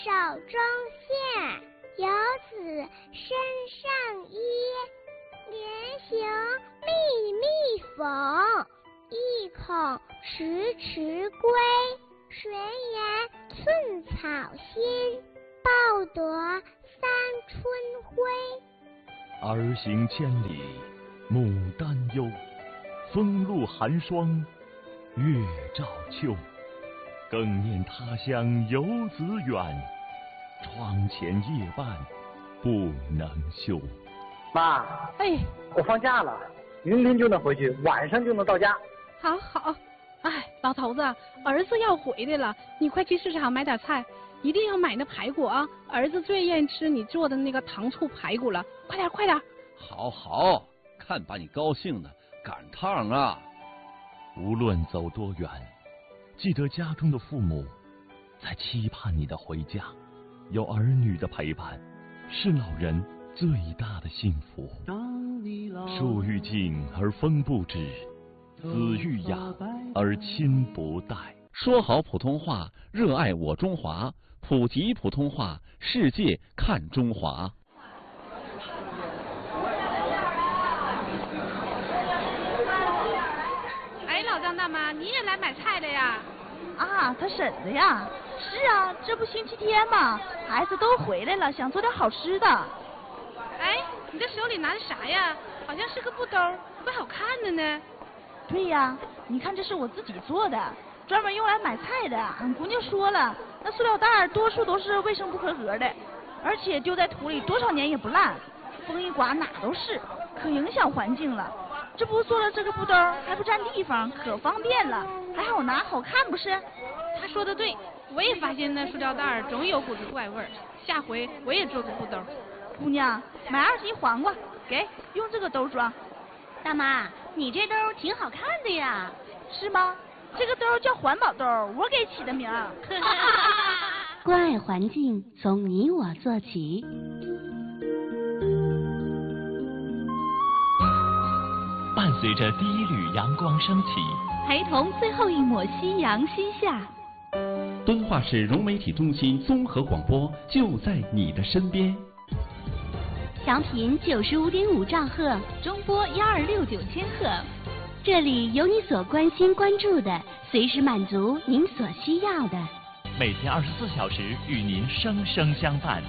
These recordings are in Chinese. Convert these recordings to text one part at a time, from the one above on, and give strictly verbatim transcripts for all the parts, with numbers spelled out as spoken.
手中线，游子身上衣。连行密密缝，意恐迟迟归。谁言寸草心，报得三春晖。 儿行千里母担忧，风露寒霜月照秋。更念他乡游子远，窗前夜半不能休。 妈， 哎， 我放假了，明天就能回去，晚上就能到家。 好好，哎，老头子，儿子要回来了，你快去市场买点菜，一定要买那排骨啊！儿子最愿意吃你做的那个糖醋排骨了，快点快点！ 好好，看把你高兴的，赶趟啊！ 无论走多远，记得家中的父母在期盼你的回家，有儿女的陪伴，是老人最大的幸福。树欲静而风不止，子欲雅而亲不待。 说好普通话，热爱我中华，普及普通话，世界看中华。 哎，老张大妈，你也来买菜了呀？ 啊，他婶子呀。是啊，这不星期天嘛，孩子都回来了，想做点好吃的。 哎，你这手里拿的啥呀？好像是个布兜，怪好看的呢。 对呀，你看这是我自己做的，专门用来买菜的。俺姑娘说了，那塑料袋多数都是卫生不合格的，而且丢在土里多少年也不烂，风一刮哪都是，可影响环境了。这不做了这个布兜还不占地方，可方便了，还好拿好看不是？ 他说的对，我也发现那塑料袋总有股子怪味儿，下回我也做个布兜。 姑娘，买二斤黄瓜，给用这个兜装。 大妈，你这兜挺好看的呀。 是吗？这个兜叫环保兜，我给起的名儿。 关爱环境，从你我做起。 伴随着第一缕阳光升起， 陪同最后一抹夕阳西下。 敦化市融媒体中心综合广播就在你的身边。 调频九十五点五兆赫， 中波幺二六九千赫。 这里有你所关心关注的，随时满足您所需要的。 每天二十四小时与您生生相伴。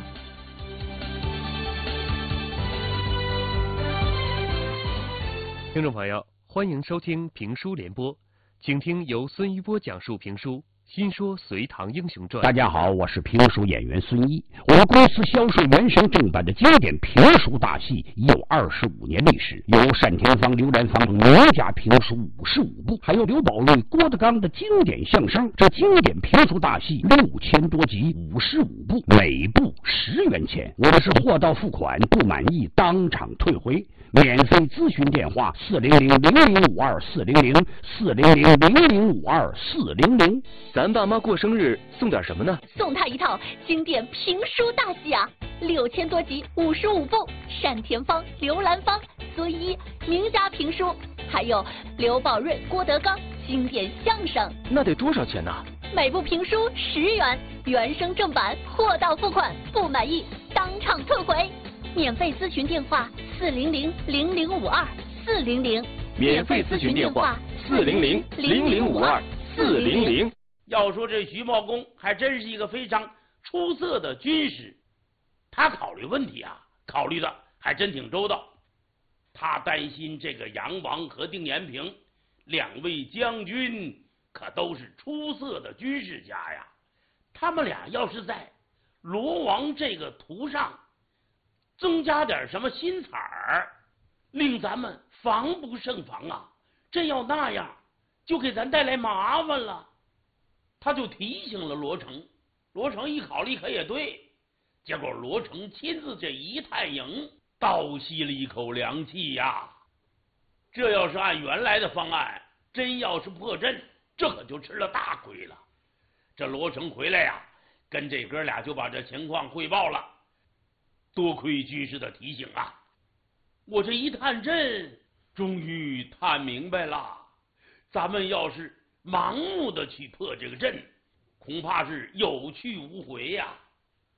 听众朋友，欢迎收听评书联播，请听由孙一波讲述评书。新说《隋唐英雄传》。 大家好，我是评书演员孙一。我们公司销售原声正版的经典评书大戏已有二十五年历史，有单田芳、刘兰芳名家评书五十五部，还有刘宝瑞、郭德纲的经典相声。这经典评书大戏六千多集，五十五部，每部十元钱。我们是货到付款，不满意当场退回。免费咨询电话：四零零零零五二四零零四零零零零五二四零零。 咱爸妈过生日送点什么呢？ 送他一套经典评书大戏啊，六千多集，五十五部，单田芳、刘兰芳、孙一名家评书，还有刘宝瑞、郭德纲经典相声。 那得多少钱呢？ 每部评书十元，原声正版，货到付款，不满意当场退回。免费咨询电话：四零零零零五二四零零。 免费咨询电话：四零零零零五二四零零。 要说这徐茂公还真是一个非常出色的军师，他考虑问题啊，考虑的还真挺周到。他担心这个杨王和丁延平两位将军可都是出色的军事家呀，他们俩要是在罗王这个图上增加点什么新彩儿，令咱们防不胜防啊！这要那样，就给咱带来麻烦了。他就提醒了罗成，罗成一考虑可也对，结果罗成亲自这一探营，倒吸了一口凉气呀！这要是按原来的方案，真要是破阵，这可就吃了大亏了。这罗成回来呀，跟这哥俩就把这情况汇报了。多亏军师的提醒啊，我这一探阵，终于探明白了。咱们要是盲目的去破这个阵，恐怕是有去无回呀、啊。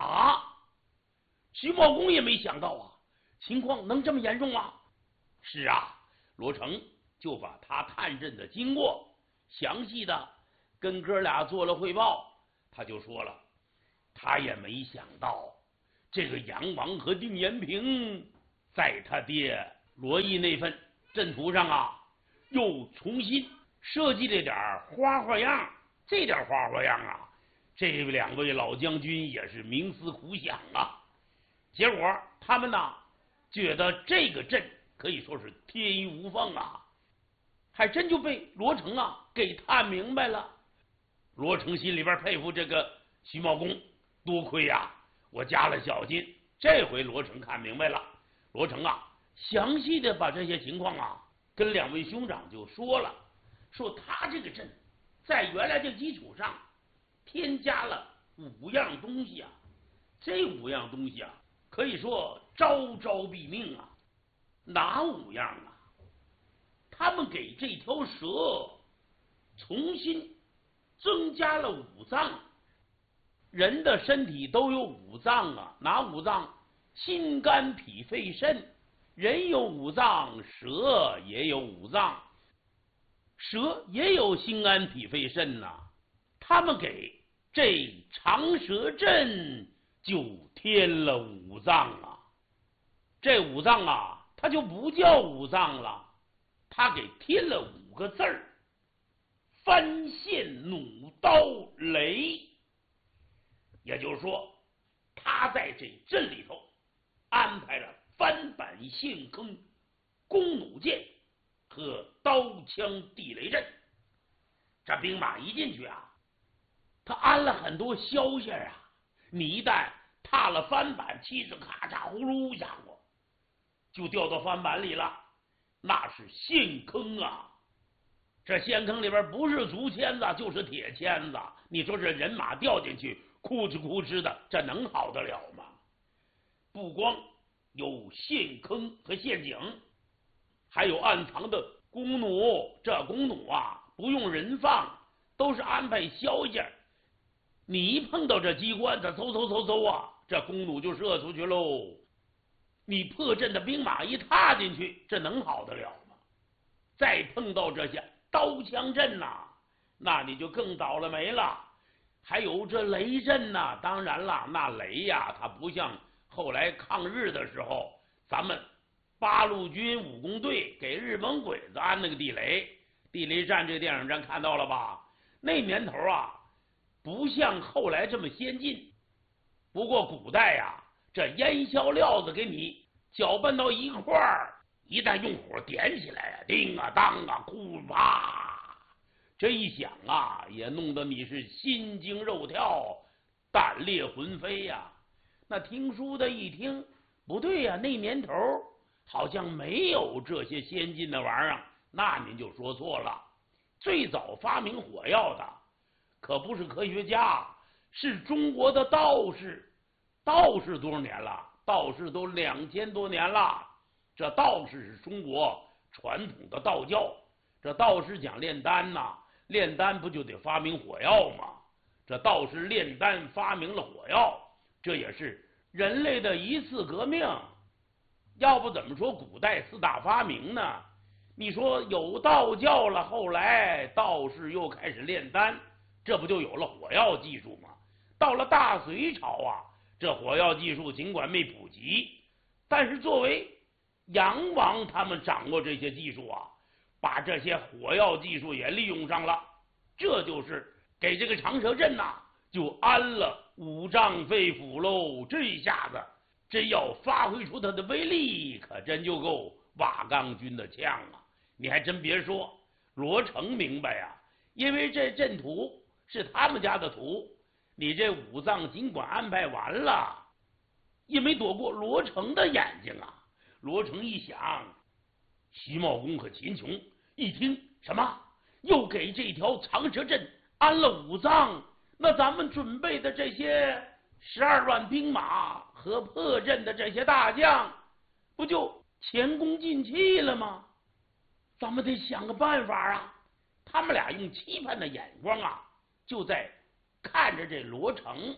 啊，徐茂公也没想到啊，情况能这么严重啊！是啊，罗成就把他探阵的经过详细的跟哥俩做了汇报。他就说了，他也没想到这个杨王和丁延平在他爹罗毅那份阵图上啊，又重新设计了点花花样。这点花花样啊，这两位老将军也是冥思苦想啊。结果他们呢，觉得这个阵可以说是天衣无缝啊，还真就被罗成啊给探明白了。罗成心里边佩服这个徐茂公，多亏呀、啊，我加了小心，这回罗成看明白了。罗成啊，详细的把这些情况啊跟两位兄长就说了，说他这个阵在原来这基础上添加了五样东西啊，这五样东西啊可以说招招毙命啊。哪五样啊？他们给这条蛇重新增加了五脏。人的身体都有五脏啊，哪五脏？心肝脾肺肾。人有五脏，蛇也有五脏，蛇也有心肝脾肺肾呐、啊。他们给这长蛇阵就添了五脏啊。这五脏啊，它就不叫五脏了，他给添了五个字儿：翻线弩刀雷。也就是说，他在这阵里头安排了翻板线坑、弓弩箭和刀枪地雷阵。这兵马一进去啊，他安了很多消息啊，你一旦踏了翻板，气势咔嚓呼噜家伙就掉到翻板里了，那是陷坑啊。这陷坑里边不是竹签子就是铁签子，你说这人马掉进去哭哧哭哧的，这能好得了吗？不光有陷坑和陷阱，还有暗藏的弓弩。这弓弩啊不用人放，都是安排消息，你一碰到这机关，它嗖嗖嗖嗖啊，这弓弩就射出去喽。你破阵的兵马一踏进去，这能好得了吗？再碰到这些刀枪阵呐、啊，那你就更倒了霉了。还有这雷阵呐、啊，当然了，那雷呀，它不像后来抗日的时候，咱们八路军武工队给日本鬼子安那个地雷。地雷战这个电影咱看到了吧？那年头啊，不像后来这么先进。不过古代呀、啊，这烟硝料子给你搅拌到一块儿，一旦用火点起来，叮啊当啊，哭啪，这一响啊，也弄得你是心惊肉跳，胆裂魂飞呀、啊。那听书的一听，不对呀、啊，那年头好像没有这些先进的玩意儿。那您就说错了，最早发明火药的可不是科学家，是中国的道士。道士多少年了？道士都两千多年了。这道士是中国传统的道教，这道士讲炼丹呐、啊，炼丹不就得发明火药吗？这道士炼丹发明了火药，这也是人类的一次革命。要不怎么说古代四大发明呢？你说有道教了，后来道士又开始炼丹，这不就有了火药技术吗？到了大隋朝啊，这火药技术尽管没普及，但是作为杨王他们掌握这些技术啊，把这些火药技术也利用上了，这就是给这个长蛇阵呐、啊、就安了五脏肺腑喽。这一下子真要发挥出它的威力，可真就够瓦岗军的枪啊！你还真别说，罗成明白呀、啊，因为这阵图是他们家的图，你这五脏尽管安排完了，也没躲过罗成的眼睛啊。罗成一想，徐茂公和秦琼一听什么又给这条长蛇阵安了五脏，那咱们准备的这些十二万兵马和破阵的这些大将，不就前功尽弃了吗？咱们得想个办法啊！他们俩用期盼的眼光啊，就在看着这罗成，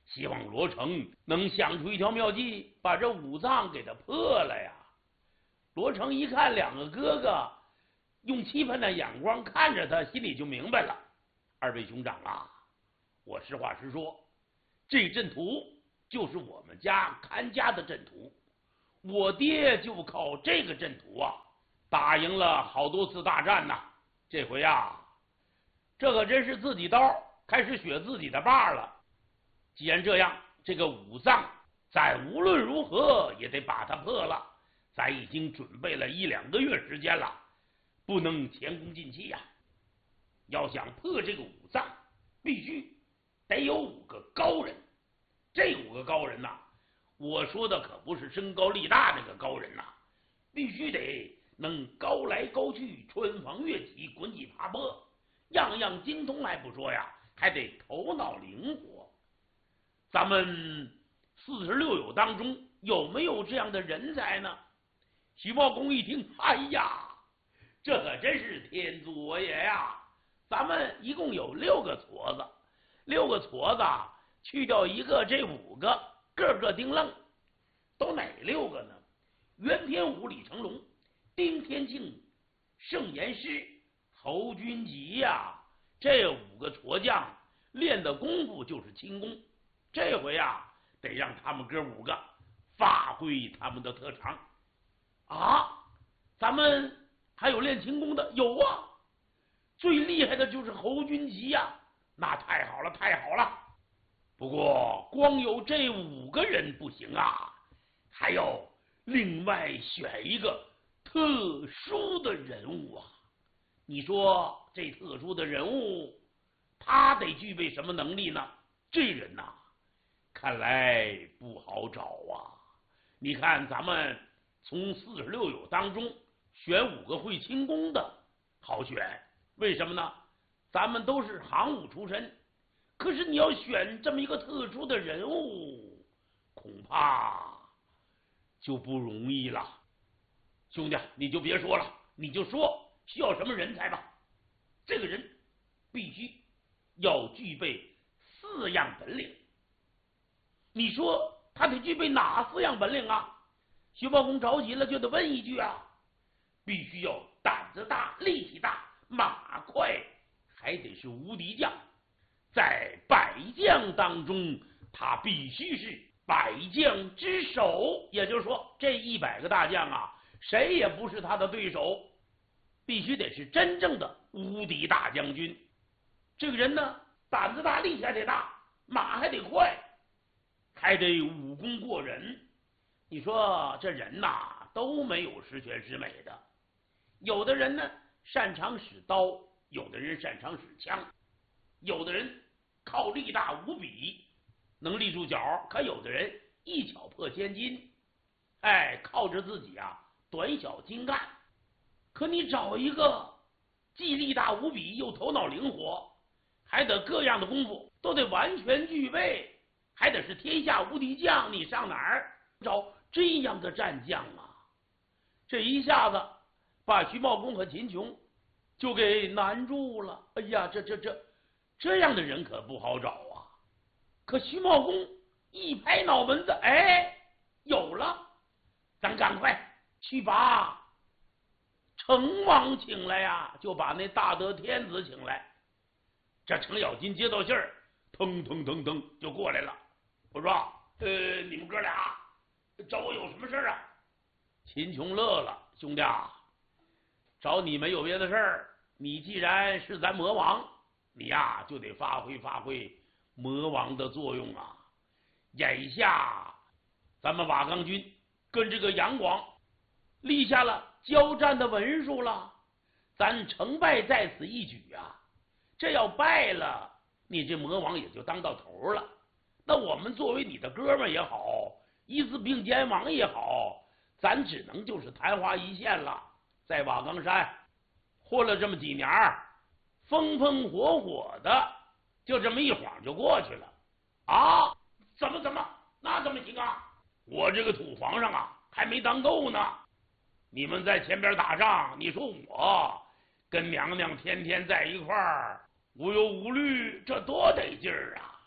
希望罗成能想出一条妙计，把这五脏给他破了呀。罗成一看两个哥哥用期盼的眼光看着他，心里就明白了。二位兄长啊，我实话实说，这阵图就是我们家看家的阵图，我爹就靠这个阵图啊，打赢了好多次大战呐。这回啊，这可真是自己刀开始血自己的把了。既然这样，这个五脏咱无论如何也得把它破了。咱已经准备了一两个月时间了，不能前功尽弃呀、啊。要想破这个五脏，必须得有五个高人。这五个高人呐、啊，我说的可不是身高力大那个高人呐、啊，必须得能高来高去，穿房越脊，滚几爬坡，样样精通还不说呀，还得头脑灵活。咱们四十六友当中有没有这样的人才呢？徐茂公一听，哎呀，这可真是天助我也呀！咱们一共有六个矬子，六个矬子去掉一个，这五个个个丁愣，都哪六个呢？袁天武、李成龙、丁天庆、盛言师、侯君集呀、啊，这五个矬将练的功夫就是轻功。这回啊，得让他们哥五个发挥他们的特长。啊，咱们还有练轻功的，有啊，最厉害的就是侯君集呀、啊，那太好了，太好了。不过光有这五个人不行啊，还要另外选一个特殊的人物啊。你说这特殊的人物，他得具备什么能力呢？这人呐、啊，看来不好找啊。你看咱们从四十六友当中选五个会轻功的好选，为什么呢？咱们都是行武出身，可是你要选这么一个特殊的人物，恐怕就不容易了。兄弟，你就别说了，你就说需要什么人才吧。这个人必须要具备四样本领。你说他得具备哪四样本领啊？徐茂公着急了，就得问一句啊，必须要胆子大、力气大、马快，还得是无敌将。在百将当中，他必须是百将之首，也就是说，这一百个大将啊，谁也不是他的对手，必须得是真正的无敌大将军。这个人呢，胆子大，力气还得大，马还得快，还得武功过人。你说这人呐、啊，都没有十全十美的。有的人呢擅长使刀，有的人擅长使枪，有的人靠力大无比能立住脚，可有的人一巧破千金，哎，靠着自己啊短小精干。可你找一个既力大无比又头脑灵活，还得各样的功夫都得完全具备，还得是天下无敌将，你上哪儿找这样的战将啊？这一下子把徐茂公和秦琼就给难住了。哎呀，这这这这样的人可不好找啊！可徐茂公一拍脑门子，哎，有了，咱赶快去把成王请来呀，就把那大德天子请来。这程咬金接到信儿，腾腾腾腾就过来了。我说，呃，你们哥俩找我有什么事啊？秦琼乐了，兄弟啊，找你没有别的事儿，你既然是咱魔王，你呀就得发挥发挥魔王的作用啊。眼下咱们瓦岗军跟这个杨广立下了交战的文书了，咱成败在此一举啊。这要败了，你这魔王也就当到头了。那我们作为你的哥们也好，一字并肩王也好，咱只能就是昙花一现了。在瓦岗山混了这么几年，风风火火的，就这么一晃就过去了啊！怎么怎么那怎么行啊？我这个土皇上啊还没当够呢。你们在前边打仗，你说我跟娘娘天天在一块儿，无忧无虑，这多得劲儿啊！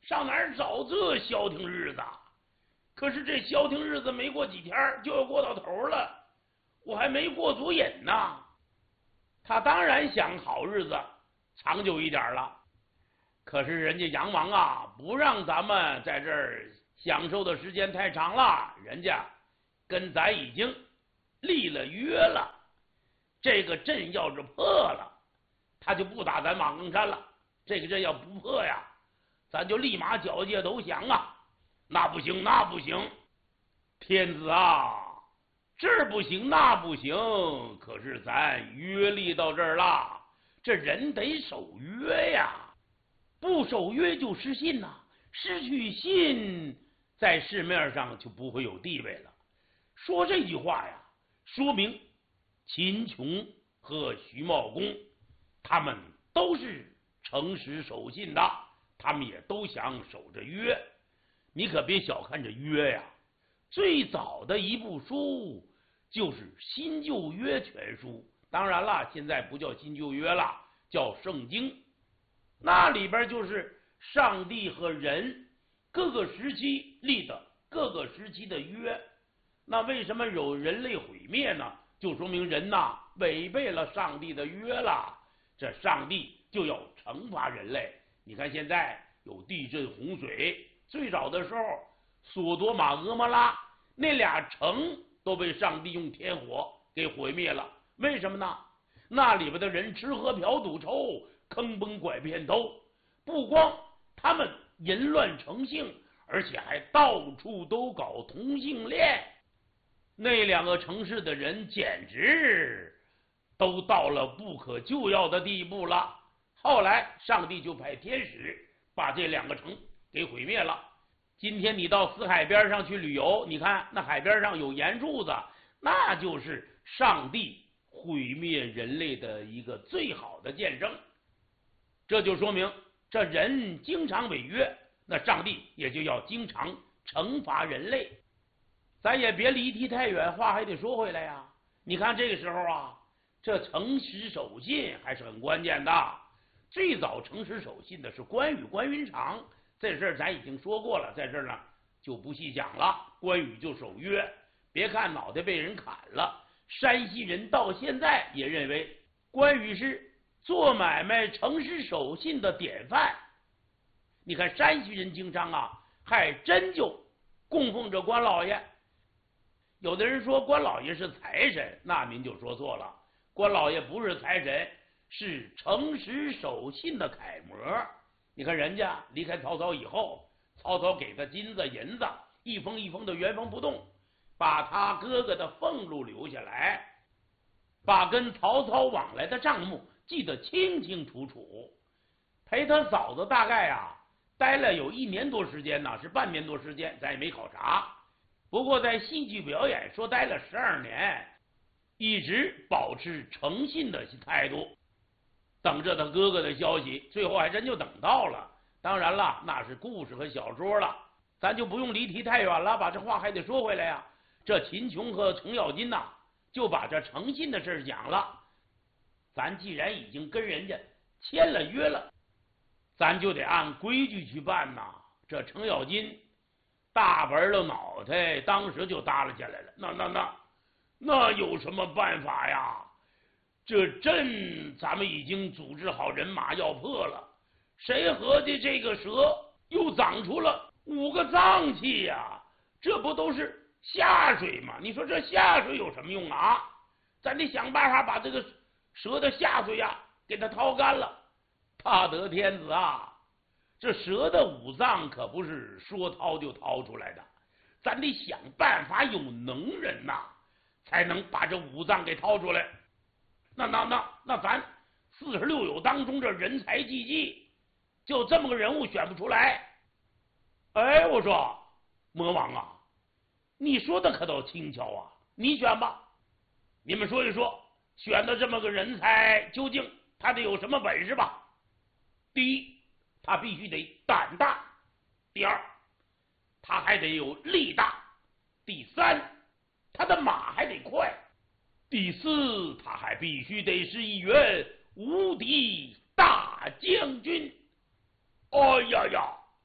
上哪儿找这消停日子？可是这消停日子没过几天就要过到头了，我还没过足瘾呢。他当然想好日子长久一点了，可是人家杨王啊，不让咱们在这儿享受的时间太长了，人家跟咱已经立了约了，这个阵要是破了，他就不打咱马更山了。这个阵要不破呀，咱就立马缴械投降啊！那不行，那不行，天子啊，这儿不行，那不行。可是咱约立到这儿了，这人得守约呀，不守约就失信呐、啊，失去信，在市面上就不会有地位了。说这句话呀，说明秦琼和徐茂公他们都是诚实守信的，他们也都想守着约。你可别小看这约呀，最早的一部书就是新旧约全书，当然了，现在不叫新旧约了，叫圣经。那里边就是上帝和人各个时期立的各个时期的约。那为什么有人类毁灭呢？就说明人呐违背了上帝的约了，这上帝就要惩罚人类。你看现在有地震、洪水，最早的时候索多玛、俄摩拉那俩城都被上帝用天火给毁灭了。为什么呢？那里边的人吃喝嫖赌抽，坑崩拐骗偷，不光他们淫乱成性，而且还到处都搞同性恋。那两个城市的人简直都到了不可救药的地步了。后来上帝就派天使把这两个城给毁灭了。今天你到死海边上去旅游，你看那海边上有岩柱子，那就是上帝毁灭人类的一个最好的见证。这就说明这人经常违约，那上帝也就要经常惩罚人类。咱也别离题太远，话还得说回来呀。你看这个时候啊，这诚实守信还是很关键的。最早诚实守信的是关羽、关云长，这事儿咱已经说过了，在这儿呢就不细讲了。关羽就守约，别看脑袋被人砍了，山西人到现在也认为关羽是做买卖诚实守信的典范。你看山西人经常啊，还真就供奉着关老爷。有的人说关老爷是财神，那您就说错了，关老爷不是财神，是诚实守信的楷模。你看人家离开曹操以后，曹操给他金子银子一封一封的原封不动，把他哥哥的俸禄留下来，把跟曹操往来的账目记得清清楚楚。陪他嫂子大概啊待了有一年多时间呢，是半年多时间，咱也没考察。不过在戏剧表演说待了十二年，一直保持诚信的态度，等着他哥哥的消息，最后还真就等到了。当然了，那是故事和小说了，咱就不用离题太远了，把这话还得说回来呀。这秦琼和程咬金呐、啊，就把这诚信的事讲了。咱既然已经跟人家签了约了，咱就得按规矩去办呐。这程咬金大本的脑袋当时就耷拉下来了，那那那那有什么办法呀？这阵咱们已经组织好人马要破了，谁合计这个蛇又长出了五个脏器呀？这不都是下水吗？你说这下水有什么用啊？咱得想办法把这个蛇的下水呀给它掏干了。大德天子啊，这蛇的五脏可不是说掏就掏出来的，咱得想办法，有能人呐、啊，才能把这五脏给掏出来。那那那那咱四十六友当中这人才济济，就这么个人物选不出来。哎，我说魔王啊，你说的可倒轻巧啊，你选吧。你们说一说，选的这么个人才，究竟他得有什么本事吧？第一，他必须得胆大；第二，他还得有力大；第三，他的马还得快；第四，他还必须得是一员无敌大将军。哎呀呀，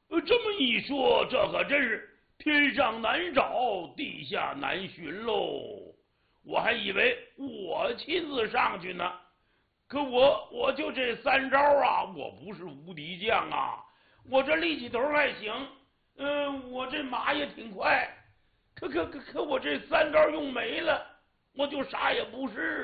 呃，这么一说，这可真是天上难找，地下难寻喽。我还以为我亲自上去呢，可我我就这三招啊，我不是无敌将啊。我这力气头还行，嗯、呃，我这马也挺快，可可可可我这三招用没了，我就啥也不是。